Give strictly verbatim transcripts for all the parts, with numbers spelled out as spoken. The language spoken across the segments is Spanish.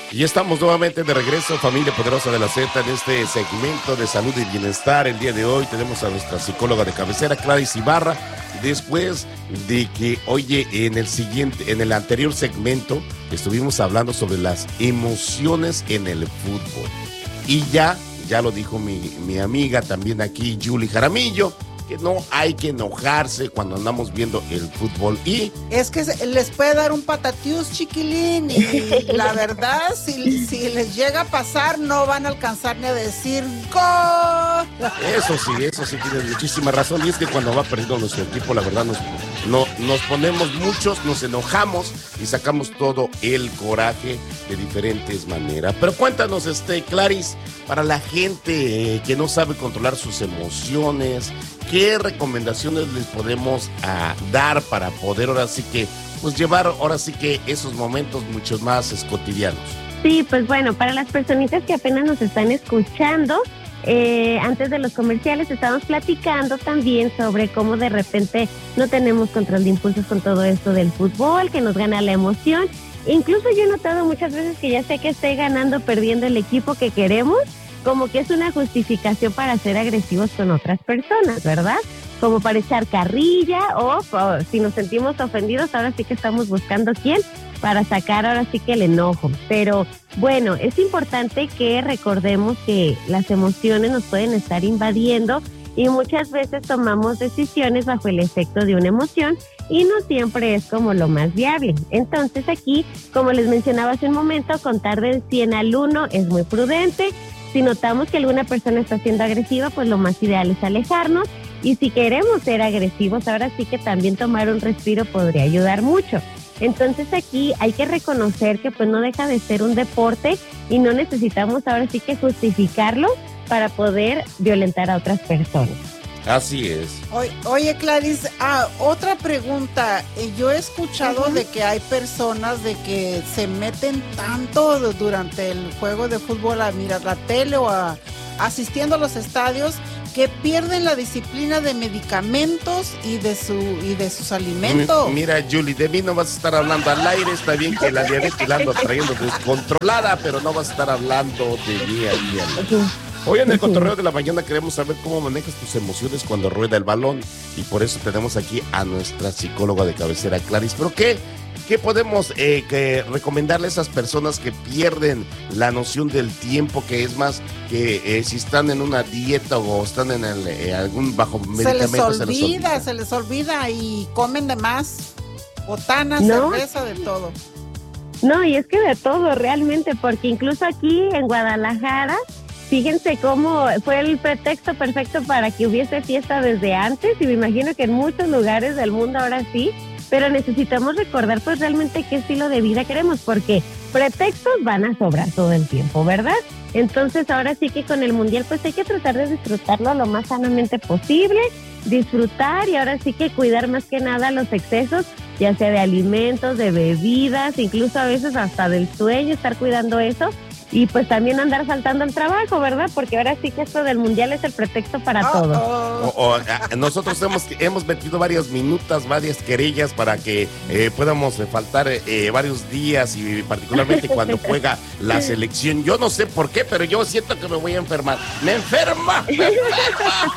Y estamos nuevamente de regreso, familia poderosa de la Z, en este segmento de salud y bienestar. El día de hoy tenemos a nuestra psicóloga de cabecera, Claris Ibarra, después de que, oye, en el siguiente, en el anterior segmento estuvimos hablando sobre las emociones en el fútbol. Y ya, ya lo dijo mi, mi amiga también aquí, Julie Jaramillo, que no hay que enojarse cuando andamos viendo el fútbol. Y es que les puede dar un patatiús, chiquilín, y la verdad, si, si les llega a pasar, no van a alcanzar ni a decir ¡gol! Eso sí, eso sí, tienes muchísima razón. Y es que cuando va perdiendo nuestro equipo, la verdad, nos, no, nos ponemos muchos, nos enojamos y sacamos todo el coraje de diferentes maneras. Pero cuéntanos, este, Claris, para la gente eh, que no sabe controlar sus emociones, ¿qué recomendaciones les podemos uh, dar para poder ahora sí que, pues llevar ahora sí que esos momentos muchos más es, cotidianos? Sí, pues bueno, para las personitas que apenas nos están escuchando, eh, antes de los comerciales estamos platicando también sobre cómo de repente no tenemos control de impulsos con todo esto del fútbol, que nos gana la emoción. Incluso yo he notado muchas veces que ya sé que esté ganando o perdiendo el equipo que queremos, como que es una justificación para ser agresivos con otras personas, ¿verdad? Como para echar carrilla o, o si nos sentimos ofendidos, ahora sí que estamos buscando quién para sacar ahora sí que el enojo. Pero bueno, es importante que recordemos que las emociones nos pueden estar invadiendo y muchas veces tomamos decisiones bajo el efecto de una emoción y no siempre es como lo más viable. Entonces aquí, como les mencionaba hace un momento, contar de cien al uno es muy prudente. Si notamos que alguna persona está siendo agresiva, pues lo más ideal es alejarnos. Y si queremos ser agresivos, ahora sí que también tomar un respiro podría ayudar mucho. Entonces aquí hay que reconocer que pues no deja de ser un deporte y no necesitamos ahora sí que justificarlo para poder violentar a otras personas. Así es. Oye, oye Clarice, ah, otra pregunta. Eh, yo he escuchado uh-huh. de que hay personas de que se meten tanto durante el juego de fútbol a mirar la tele o a, asistiendo a los estadios que pierden la disciplina de medicamentos y de su y de sus alimentos. Mira, Julie, de mí no vas a estar hablando al aire. Está bien que la diabetes la ando trayendo descontrolada, pero no vas a estar hablando de día a día. Uh-huh. Hoy en el cotorreo de la mañana queremos saber cómo manejas tus emociones cuando rueda el balón y por eso tenemos aquí a nuestra psicóloga de cabecera, Claris. ¿Pero qué, qué podemos eh, que recomendarle a esas personas que pierden la noción del tiempo, que es más que eh, si están en una dieta o están en el, eh, algún bajo medicamento? Se les olvida, se les olvida, se les olvida y comen de más, botanas, ¿no? Cerveza, de todo. No, y es que de todo realmente, porque incluso aquí en Guadalajara, fíjense cómo fue el pretexto perfecto para que hubiese fiesta desde antes y me imagino que en muchos lugares del mundo ahora sí, pero necesitamos recordar pues realmente qué estilo de vida queremos porque pretextos van a sobrar todo el tiempo, ¿verdad? Entonces ahora sí que con el mundial pues hay que tratar de disfrutarlo lo más sanamente posible, disfrutar y ahora sí que cuidar más que nada los excesos, ya sea de alimentos, de bebidas, incluso a veces hasta del sueño, estar cuidando eso. Y pues también andar faltando al trabajo, ¿verdad? Porque ahora sí que esto del mundial es el pretexto para oh, todo. Oh. O, o, a, nosotros hemos, hemos metido varias minutas, varias querellas para que eh, podamos faltar eh, varios días y particularmente cuando juega la selección. Yo no sé por qué, pero yo siento que me voy a enfermar. ¡Me enferma! ¡Me enferma!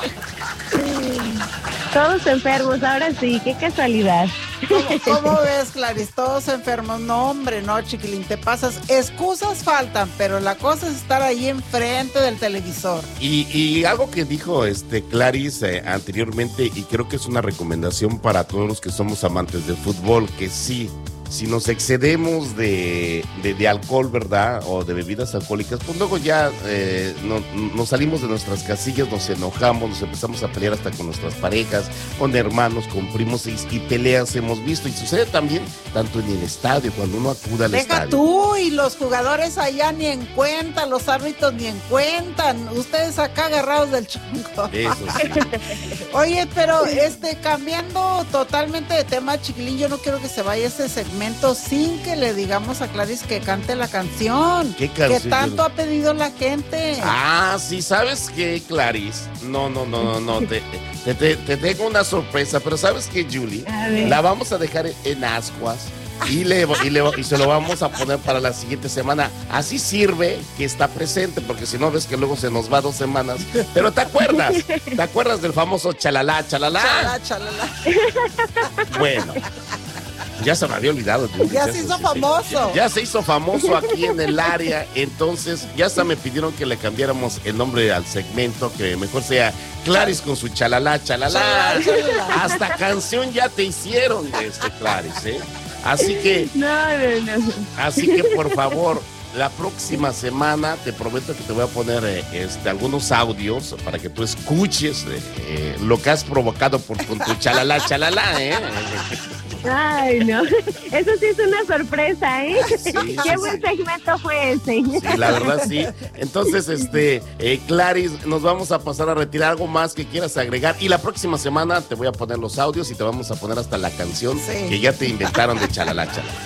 Todos enfermos, ahora sí, qué casualidad. ¿Cómo, cómo ves, Clarice? Todos enfermos. No, hombre, no, chiquilín, te pasas. Excusas faltan, pero la cosa es estar ahí enfrente del televisor. Y, y algo que dijo este Clarice eh, anteriormente, y creo que es una recomendación para todos los que somos amantes del fútbol, que sí, si nos excedemos de, de, de alcohol, ¿verdad? O de bebidas alcohólicas, pues luego ya eh, no, nos salimos de nuestras casillas, nos enojamos, nos empezamos a pelear hasta con nuestras parejas, con hermanos, con primos y, y peleas hemos visto. Y sucede también tanto en el estadio, cuando uno acude al Deja estadio. Deja tú, y los jugadores allá ni en cuenta, los árbitros ni en cuenta, ustedes acá agarrados del chongo. Eso sí. Oye, pero este cambiando totalmente de tema, chiquilín, yo no quiero que se vaya ese segmento sin que le digamos a Clarice que cante la canción. ¿Qué canción? Que tanto ha pedido la gente. Ah, sí, ¿sabes qué, Clarice? No, no, no, no, no, te, te, te, te tengo una sorpresa, pero ¿sabes qué, Julie? La vamos a dejar en ascuas Y, le, y, le, y se lo vamos a poner para la siguiente semana. Así sirve que está presente, porque si no ves que luego se nos va dos semanas. Pero ¿te acuerdas? ¿Te acuerdas del famoso chalala, chalala? Chalala, chalala. Bueno, ya se me había olvidado. Ya, ya se hizo famoso. Ya se hizo famoso aquí en el área. Entonces, ya hasta me pidieron que le cambiáramos el nombre al segmento, que mejor sea Claris con su chalala, chalala. Chalala, chalala. Hasta canción ya te hicieron, este Claris, ¿eh? Así que, no, no, no. Así que por favor, la próxima semana te prometo que te voy a poner eh, este, algunos audios para que tú escuches eh, eh, lo que has provocado por, con tu chalala, chalala, ¿eh? Ay, no. Eso sí es una sorpresa, ¿eh? Sí, Qué sí, buen sí. segmento fue ese. Sí, la verdad sí. Entonces, este, eh, Claris, nos vamos a pasar a retirar. Algo más que quieras agregar. Y la próxima semana te voy a poner los audios y te vamos a poner hasta la canción sí. que ya te inventaron de chalala,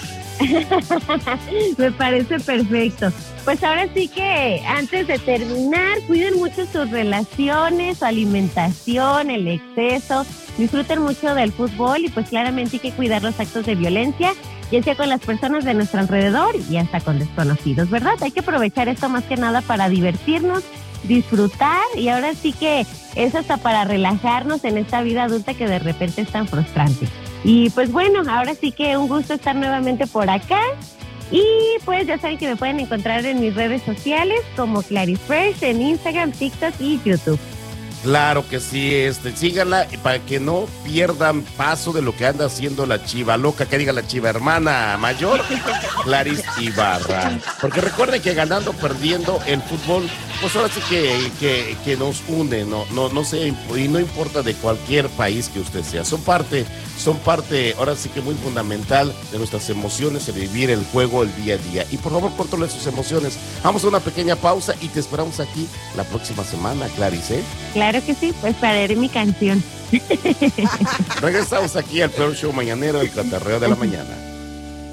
chalala. Me parece perfecto. Pues ahora sí que antes de terminar, cuiden mucho sus relaciones, su alimentación, el exceso, disfruten mucho del fútbol y pues claramente hay que cuidar los actos de violencia, ya sea con las personas de nuestro alrededor y hasta con desconocidos, ¿verdad? Hay que aprovechar esto más que nada para divertirnos, disfrutar y ahora sí que es hasta para relajarnos en esta vida adulta que de repente es tan frustrante. Y pues bueno, ahora sí que un gusto estar nuevamente por acá. Y pues ya saben que me pueden encontrar en mis redes sociales como Claris Fresh en Instagram, TikTok y YouTube. Claro que sí, este, síganla para que no pierdan paso de lo que anda haciendo la chiva loca, que diga la chiva hermana mayor, Claris Ibarra. Porque recuerden que ganando, perdiendo, el fútbol, pues ahora sí que, que, que nos une, no, no, no sé, y no importa de cualquier país que usted sea, son parte, son parte, ahora sí que muy fundamental de nuestras emociones, de vivir el juego el día a día. Y por favor, controle sus emociones. Vamos a una pequeña pausa y te esperamos aquí la próxima semana, Claris, ¿eh? Claro que sí, pues para mi canción. Regresamos aquí al peor show mañanero, el Cotorreo de la Mañana.